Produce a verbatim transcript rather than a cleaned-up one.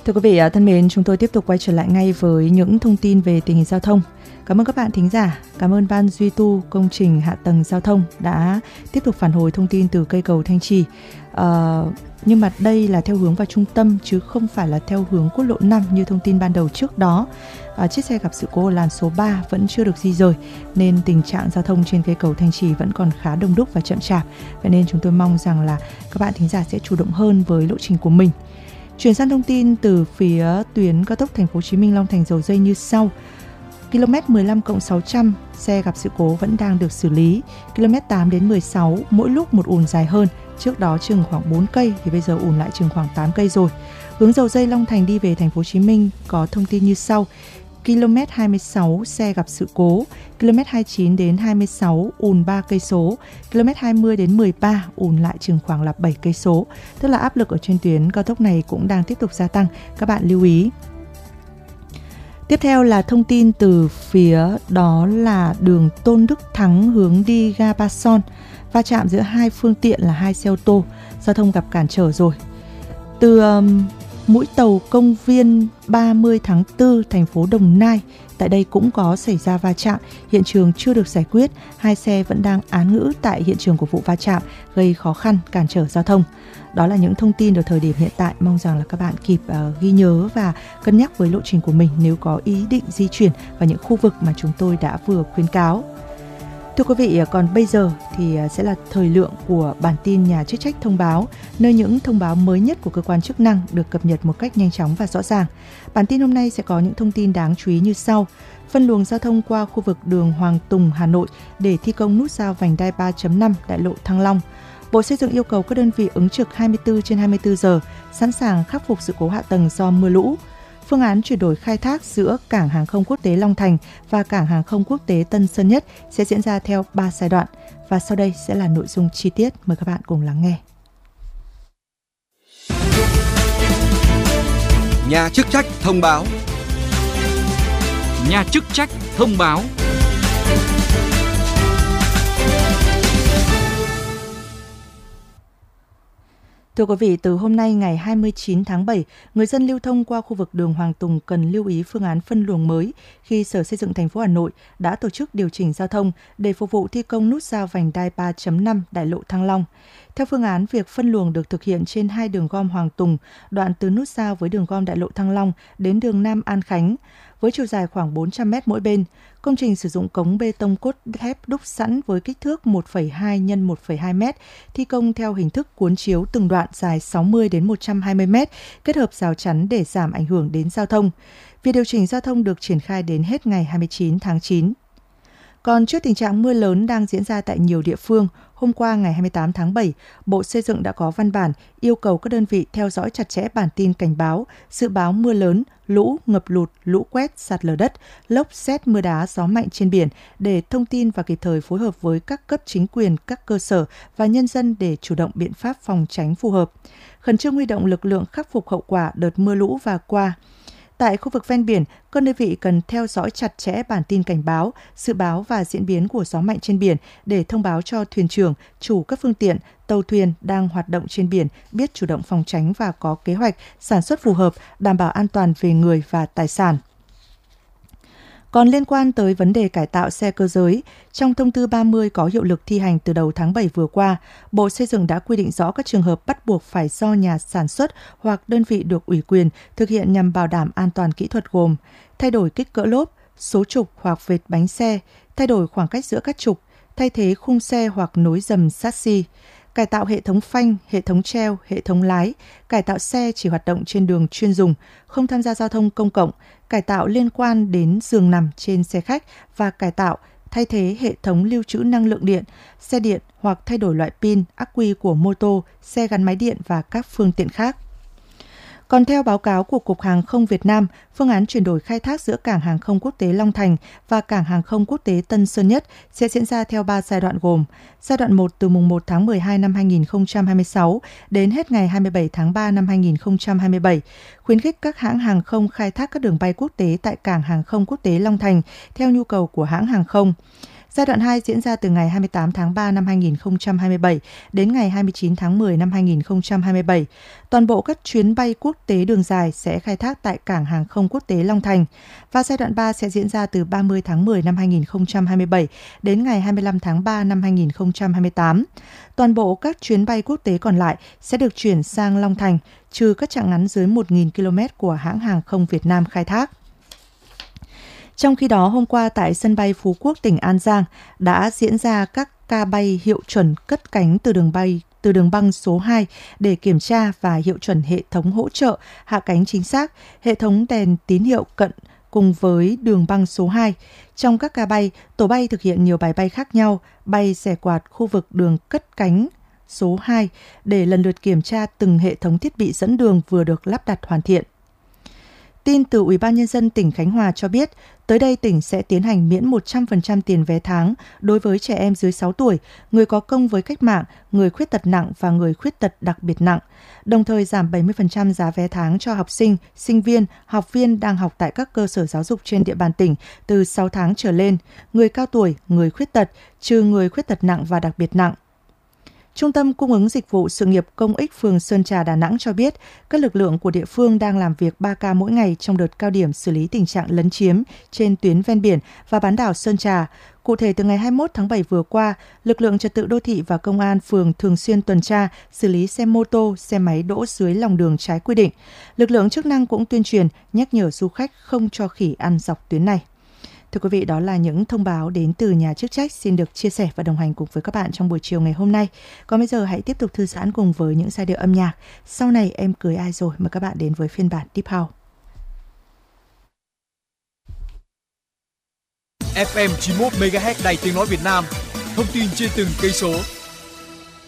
Thưa quý vị thân mến, chúng tôi tiếp tục quay trở lại ngay với những thông tin về tình hình giao thông. Cảm ơn các bạn thính giả, cảm ơn Ban duy tu công trình hạ tầng giao thông đã tiếp tục phản hồi thông tin từ cây cầu Thanh Trì. À, nhưng mà đây là theo hướng vào trung tâm chứ không phải là theo hướng quốc lộ năm như thông tin ban đầu trước đó. À, chiếc xe gặp sự cố ở làn số ba vẫn chưa được di rời nên tình trạng giao thông trên cây cầu Thanh Trì vẫn còn khá đông đúc và chậm chạp. Vậy nên chúng tôi mong rằng là các bạn thính giả sẽ chủ động hơn với lộ trình của mình. Chuyển sang thông tin từ phía tuyến cao tốc Thành phố Hồ Chí Minh Long Thành Dầu Dây như sau. ki lô mét mười lăm cộng sáu trăm xe gặp sự cố vẫn đang được xử lý. ki lô mét tám đến mười sáu mỗi lúc một ùn dài hơn. Trước đó chừng khoảng bốn cây thì bây giờ ùn lại chừng khoảng tám cây rồi. Hướng Dầu Dây Long Thành đi về Thành phố Hồ Chí Minh có thông tin như sau. ki lô mét hai mươi sáu xe gặp sự cố, ki lô mét hai mươi chín đến hai mươi sáu ùn ba cây số, ki lô mét hai mươi đến mười ba ùn lại chừng khoảng là bảy cây số. Tức là áp lực ở trên tuyến cao tốc này cũng đang tiếp tục gia tăng, các bạn lưu ý. Tiếp theo là thông tin từ phía đó là đường Tôn Đức Thắng hướng đi ga Ba Son, va chạm giữa hai phương tiện là hai xe ô tô, giao thông gặp cản trở rồi. Từ um, mũi tàu công viên ba mươi tháng tư thành phố Đồng Nai, tại đây cũng có xảy ra va chạm, hiện trường chưa được giải quyết, hai xe vẫn đang án ngữ tại hiện trường của vụ va chạm, gây khó khăn cản trở giao thông. Đó là những thông tin ở thời điểm hiện tại, mong rằng là các bạn kịp uh, ghi nhớ và cân nhắc với lộ trình của mình nếu có ý định di chuyển vào những khu vực mà chúng tôi đã vừa khuyến cáo. Thưa quý vị, còn bây giờ thì sẽ là thời lượng của bản tin Nhà chức trách thông báo, nơi những thông báo mới nhất của cơ quan chức năng được cập nhật một cách nhanh chóng và rõ ràng. Bản tin hôm nay sẽ có những thông tin đáng chú ý như sau. Phân luồng giao thông qua khu vực đường Hoàng Tùng, Hà Nội để thi công nút giao vành đai ba chấm năm đại lộ Thăng Long. Bộ Xây dựng yêu cầu các đơn vị ứng trực hai mươi tư trên hai mươi tư giờ, sẵn sàng khắc phục sự cố hạ tầng do mưa lũ. Phương án chuyển đổi khai thác giữa Cảng hàng không quốc tế Long Thành và Cảng hàng không quốc tế Tân Sơn Nhất sẽ diễn ra theo ba giai đoạn. Và sau đây sẽ là nội dung chi tiết. Mời các bạn cùng lắng nghe. Nhà chức trách thông báo. Nhà chức trách thông báo. Thưa quý vị, từ hôm nay ngày hai mươi chín tháng bảy, người dân lưu thông qua khu vực đường Hoàng Tùng cần lưu ý phương án phân luồng mới khi Sở Xây dựng thành phố Hà Nội đã tổ chức điều chỉnh giao thông để phục vụ thi công nút giao vành đai ba chấm năm đại lộ Thăng Long. Theo phương án, việc phân luồng được thực hiện trên hai đường gom Hoàng Tùng, đoạn từ nút giao với đường gom đại lộ Thăng Long đến đường Nam An Khánh, với chiều dài khoảng bốn trăm mét mỗi bên. Công trình sử dụng cống bê tông cốt thép đúc sẵn với kích thước một phẩy hai nhân một phẩy hai mét, thi công theo hình thức cuốn chiếu từng đoạn dài sáu mươi đến một trăm hai mươi mét, kết hợp rào chắn để giảm ảnh hưởng đến giao thông. Việc điều chỉnh giao thông được triển khai đến hết ngày hai mươi chín tháng chín. Còn trước tình trạng mưa lớn đang diễn ra tại nhiều địa phương, hôm qua ngày hai mươi tám tháng bảy, Bộ Xây dựng đã có văn bản yêu cầu các đơn vị theo dõi chặt chẽ bản tin cảnh báo, dự báo mưa lớn, lũ, ngập lụt, lũ quét, sạt lở đất, lốc, sét, mưa đá, gió mạnh trên biển để thông tin và kịp thời phối hợp với các cấp chính quyền, các cơ sở và nhân dân để chủ động biện pháp phòng tránh phù hợp. Khẩn trương huy động lực lượng khắc phục hậu quả đợt mưa lũ và qua. Tại khu vực ven biển, các đơn vị cần theo dõi chặt chẽ bản tin cảnh báo, dự báo và diễn biến của gió mạnh trên biển để thông báo cho thuyền trưởng, chủ các phương tiện, tàu thuyền đang hoạt động trên biển biết chủ động phòng tránh và có kế hoạch sản xuất phù hợp, đảm bảo an toàn về người và tài sản. Còn liên quan tới vấn đề cải tạo xe cơ giới, trong thông tư ba mươi có hiệu lực thi hành từ đầu tháng bảy vừa qua, Bộ Xây dựng đã quy định rõ các trường hợp bắt buộc phải do nhà sản xuất hoặc đơn vị được ủy quyền thực hiện nhằm bảo đảm an toàn kỹ thuật gồm thay đổi kích cỡ lốp, số trục hoặc vệt bánh xe, thay đổi khoảng cách giữa các trục, thay thế khung xe hoặc nối dầm chassis, cải tạo hệ thống phanh, hệ thống treo, hệ thống lái, cải tạo xe chỉ hoạt động trên đường chuyên dùng, không tham gia giao thông công cộng, cải tạo liên quan đến giường nằm trên xe khách và cải tạo, thay thế hệ thống lưu trữ năng lượng điện, xe điện hoặc thay đổi loại pin, ắc quy của mô tô, xe gắn máy điện và các phương tiện khác. Còn theo báo cáo của Cục Hàng không Việt Nam, phương án chuyển đổi khai thác giữa Cảng hàng không quốc tế Long Thành và Cảng hàng không quốc tế Tân Sơn Nhất sẽ diễn ra theo ba giai đoạn gồm: giai đoạn một từ mùng một tháng mười hai năm hai nghìn không trăm hai mươi sáu đến hết ngày hai mươi bảy tháng ba năm hai nghìn không trăm hai mươi bảy, khuyến khích các hãng hàng không khai thác các đường bay quốc tế tại Cảng hàng không quốc tế Long Thành theo nhu cầu của hãng hàng không. Giai đoạn hai diễn ra từ ngày hai mươi tám tháng ba năm hai nghìn không trăm hai mươi bảy đến ngày hai mươi chín tháng mười năm hai nghìn không trăm hai mươi bảy. Toàn bộ các chuyến bay quốc tế đường dài sẽ khai thác tại Cảng hàng không quốc tế Long Thành. Và giai đoạn ba sẽ diễn ra từ ba mươi tháng mười năm hai nghìn không trăm hai mươi bảy đến ngày hai mươi lăm tháng ba năm hai nghìn không trăm hai mươi tám. Toàn bộ các chuyến bay quốc tế còn lại sẽ được chuyển sang Long Thành, trừ các chặng ngắn dưới một nghìn ki lô mét của hãng hàng không Việt Nam khai thác. Trong khi đó, hôm qua tại sân bay Phú Quốc, tỉnh An Giang đã diễn ra các ca bay hiệu chuẩn cất cánh từ đường bay từ đường băng số hai để kiểm tra và hiệu chuẩn hệ thống hỗ trợ hạ cánh chính xác, hệ thống đèn tín hiệu cận cùng với đường băng số hai. Trong các ca bay, tổ bay thực hiện nhiều bài bay khác nhau, bay xẻ quạt khu vực đường cất cánh số hai để lần lượt kiểm tra từng hệ thống thiết bị dẫn đường vừa được lắp đặt hoàn thiện. Tin từ Ủy ban Nhân dân tỉnh Khánh Hòa cho biết, tới đây tỉnh sẽ tiến hành miễn một trăm phần trăm tiền vé tháng đối với trẻ em dưới sáu tuổi, người có công với cách mạng, người khuyết tật nặng và người khuyết tật đặc biệt nặng, đồng thời giảm bảy mươi phần trăm giá vé tháng cho học sinh, sinh viên, học viên đang học tại các cơ sở giáo dục trên địa bàn tỉnh từ sáu tháng trở lên, người cao tuổi, người khuyết tật, trừ người khuyết tật nặng và đặc biệt nặng. Trung tâm Cung ứng Dịch vụ Sự nghiệp Công ích phường Sơn Trà, Đà Nẵng cho biết, các lực lượng của địa phương đang làm việc ba ca mỗi ngày trong đợt cao điểm xử lý tình trạng lấn chiếm trên tuyến ven biển và bán đảo Sơn Trà. Cụ thể, từ ngày hai mươi mốt tháng bảy vừa qua, lực lượng trật tự đô thị và công an phường thường xuyên tuần tra, xử lý xe mô tô, xe máy đỗ dưới lòng đường trái quy định. Lực lượng chức năng cũng tuyên truyền, nhắc nhở du khách không cho khỉ ăn dọc tuyến này. Thưa quý vị, đó là những thông báo đến từ nhà chức trách xin được chia sẻ và đồng hành cùng với các bạn trong buổi chiều ngày hôm nay. Còn bây giờ hãy tiếp tục thư giãn cùng với những giai điệu âm nhạc. Sau này em cưới ai rồi, mời các bạn đến với phiên bản Deep House. ép em chín mươi mốt mê ga héc Đài Tiếng nói Việt Nam. Thông tin trên từng cây số.